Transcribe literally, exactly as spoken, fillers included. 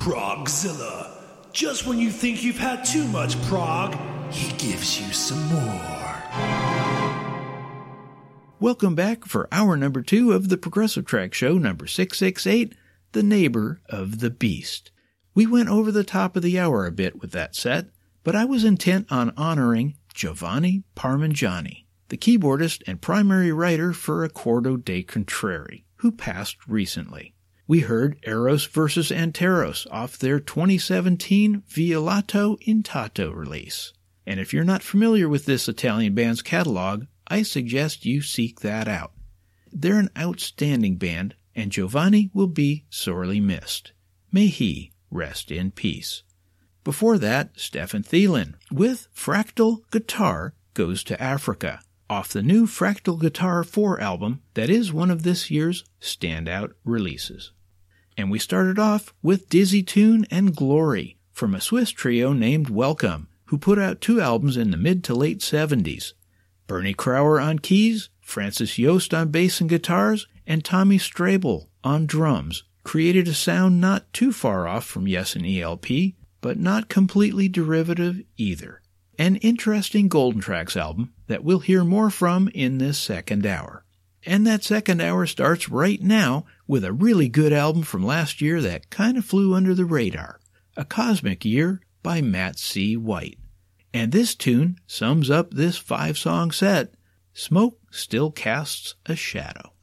Progzilla. Just when you think you've had too much prog, he gives you some more. Welcome back for hour number two of the Progressive Track Show number six six eight, The Neighbor of the Beast. We went over the top of the hour a bit with that set, but I was intent on honoring Giovanni Parmigiani, the keyboardist and primary writer for Accordo dei Contrari, who passed recently. We heard Eros versus Anteros off their twenty seventeen Violato Intato release. And if you're not familiar with this Italian band's catalog, I suggest you seek that out. They're an outstanding band, and Giovanni will be sorely missed. May he rest in peace. Before that, Stefan Thielen with Fractal Guitar Goes to Africa, off the new Fractal Guitar four album that is one of this year's standout releases. And we started off with Dizzy Tune and Glory from a Swiss trio named Welcome, who put out two albums in the mid to late seventies. Bernie Krauer on keys, Francis Yost on bass and guitars, and Tommy Strabel on drums created a sound not too far off from Yes and E L P, but not completely derivative either. An interesting Golden Tracks album that we'll hear more from in this second hour. And that second hour starts right now with a really good album from last year that kind of flew under the radar, A Cosmic Year by Matt C. White. And this tune sums up this five-song set, Smoke Still Casts a Shadow.